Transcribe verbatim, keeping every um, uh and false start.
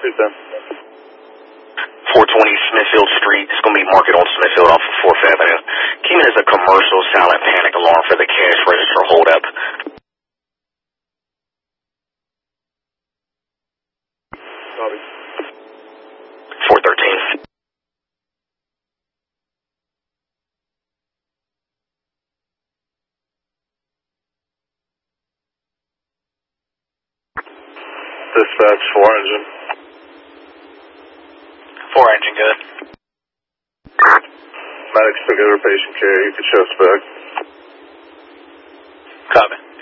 two ten. four twenty Smithfield Street. It's going to be market on Smithfield off of fourth Avenue. Came in as a commercial silent panic alarm for the cash register holdup. Copy. four thirteen. Dispatch, four engine. four engine, good. Medics took over patient care. You could show spec. Copy.